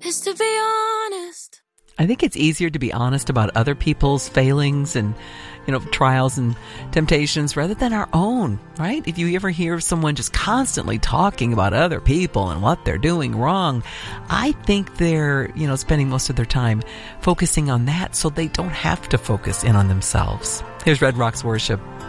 is to be honest. I think it's easier to be honest about other people's failings and, trials and temptations rather than our own, right? If you ever hear someone just constantly talking about other people and what they're doing wrong, I think they're, spending most of their time focusing on that so they don't have to focus in on themselves. Here's Red Rocks Worship.